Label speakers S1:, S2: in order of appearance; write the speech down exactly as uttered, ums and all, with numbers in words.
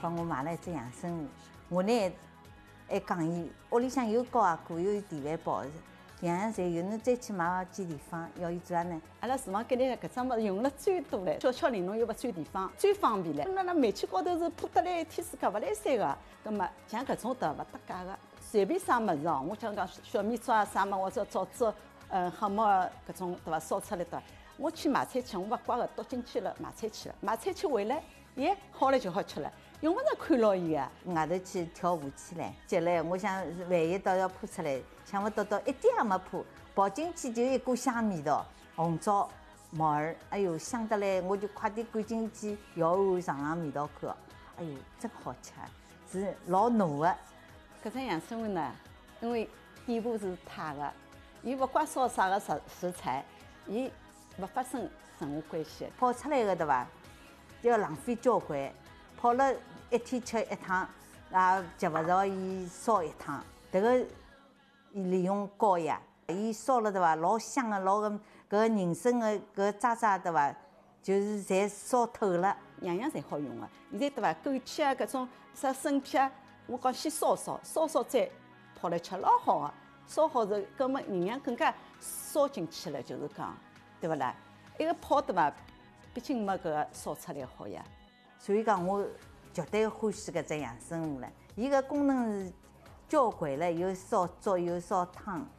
S1: 帮我买了一只养生壶，我呢还讲伊屋里向有高压锅，有电饭煲，样样侪有，侬再去买几地方，要伊做啥呢？
S2: 阿拉厨房间里搿桩物事用了最多嘞，小巧玲珑又勿占地方，最方便嘞。那那煤气高头是铺得来天世界勿来三个，葛末像搿种的勿搭界个，随便啥物事哦，我想讲小米粥啊啥物，或者枣子，呃，黑木搿种对伐？烧出来的，我去买菜去，我勿怪个，倒进去了买菜去了，买菜去回来，耶，好了就好吃了。用不着看牢伊个，
S1: 外头去跳舞去唻，接来我想万一倒要铺出来，想不到到一点也没铺，跑进去就一股香味道，红枣、木耳，哎哟香得来，我就快点赶紧去摇碗尝尝味道看，哎哟真好吃，是老浓的。
S2: 搿只养生壶呢，因为底部是塌的，伊勿怪烧啥个食食材，伊勿发生任何关系。
S1: 泡出来的对伐？要浪费交关。泡了一天吃一趟，也及勿着伊烧一趟。迭个利用高压，伊烧了对伐？老香个，老个搿个人参个搿渣渣对伐？就是侪烧透了，
S2: 样样侪好用个。现在对伐？枸杞啊，搿种啥生皮啊，我讲先烧烧，烧烧再泡来吃，老好个。烧好后，搿么营养更加烧进去了，就是讲，对勿啦？一个泡对伐？毕竟没搿个烧出来好呀。
S1: 所以讲，我绝对欢喜搿只养生壶了。伊个功能是交关了，有烧粥，有烧汤。